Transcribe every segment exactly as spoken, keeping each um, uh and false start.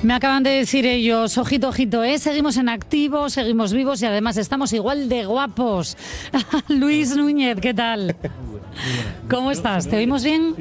Me acaban de decir ellos, ojito, ojito, ¿eh? Seguimos en activo, seguimos vivos y además estamos igual de guapos. Luis Núñez, ¿qué tal? ¿Cómo estás? ¿Te oímos bien?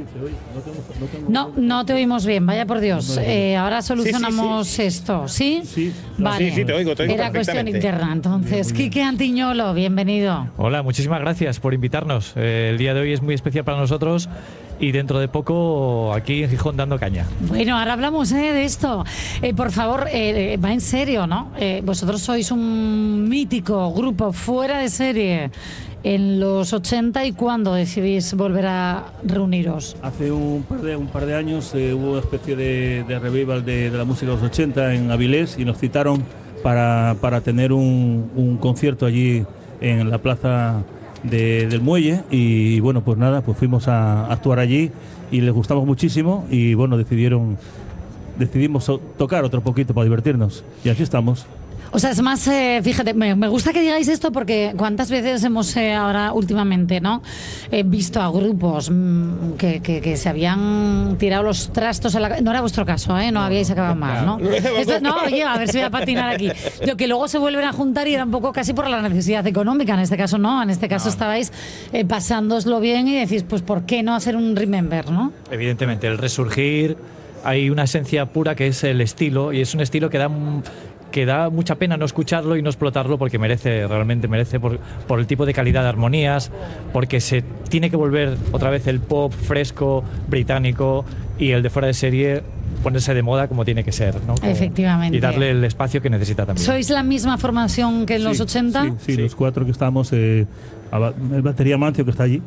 No, no te oímos bien, vaya por Dios. Eh, ahora solucionamos sí, sí, sí. esto, ¿sí? Sí. Vale. Sí, sí, te oigo, te oigo Era cuestión perfectamente. interna, entonces. Quique Antiñolo, bienvenido. Hola, muchísimas gracias por invitarnos. Eh, el día de hoy es muy especial para nosotros y dentro de poco aquí en Gijón dando caña. Bueno, ahora hablamos eh, de esto. Eh, por favor, eh, va en serio, ¿no? Eh, vosotros sois un mítico grupo fuera de serie en los ochenta, ¿y cuándo decidís volver a reuniros? Hace un par de, un par de años eh, hubo una especie de, de revival de, de la música de los ochenta en Avilés y nos citaron para, para tener un, un concierto allí en la plaza de, del Muelle y bueno, pues nada, pues fuimos a, a actuar allí y les gustamos muchísimo y bueno, decidieron decidimos so- tocar otro poquito para divertirnos y aquí estamos. O sea, es más, eh, fíjate, me, me gusta que digáis esto porque cuántas veces hemos eh, ahora últimamente, ¿no? Eh, visto a grupos mm, que, que, que se habían tirado los trastos a la... No era vuestro caso, ¿eh? No, no habíais acabado mal, ¿no? Esto, no, oye, a ver si voy a patinar aquí. Lo que luego se vuelven a juntar y era un poco casi por la necesidad económica. En este caso no, en este caso no. Estabais eh, pasándoslo bien y decís, pues ¿por qué no hacer un remember, no? Evidentemente, el resurgir, hay una esencia pura que es el estilo y es un estilo que da... que da mucha pena no escucharlo y no explotarlo porque merece, realmente merece por, por el tipo de calidad de armonías, porque se tiene que volver otra vez el pop fresco británico y el de fuera de serie ponerse de moda como tiene que ser, ¿no? Como, efectivamente. Y darle el espacio que necesita también. ¿Sois la misma formación que en sí, los ochenta? Sí, sí, sí, los cuatro que estamos, eh, el batería Mancio que está allí.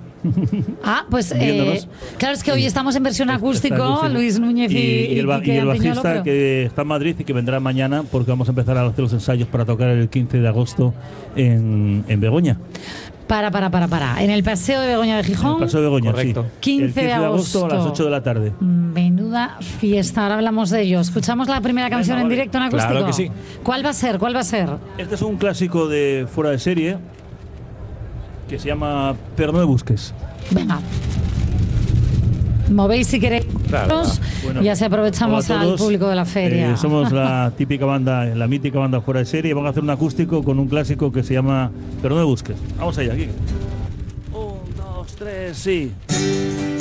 Ah, pues eh, claro, es que hoy estamos en versión acústico, Luis Núñez y, y, y, el, y, y el bajista pero... que está en Madrid y que vendrá mañana porque vamos a empezar a hacer los ensayos para tocar el quince de agosto en, en Begoña. Para, para, para, para. ¿En el Paseo de Begoña de Gijón? En el Paseo de Begoña, correcto. Sí. quince, el quince de agosto a las ocho de la tarde. Menuda fiesta, ahora hablamos de ello. ¿Escuchamos la primera canción Venga, en vale. directo en acústico? Claro que sí. ¿Cuál va a ser? ¿Cuál va a ser? Este es un clásico de fuera de serie que se llama Pero no me busques. Venga. Movéis si queréis. Claro, bueno, ya se aprovechamos al público de la feria. Eh, somos la típica banda, la mítica banda fuera de serie. Vamos a hacer un acústico con un clásico que se llama Pero no me busques. Vamos allá, aquí. Un, dos, tres, sí.